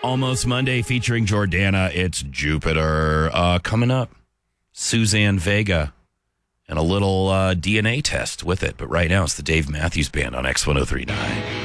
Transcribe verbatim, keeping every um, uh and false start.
Almost Monday featuring Jordana. It's Jupiter. Uh, coming up, Suzanne Vega and a little uh, D N A test with it. But right now, it's the Dave Matthews Band on X one oh three point nine.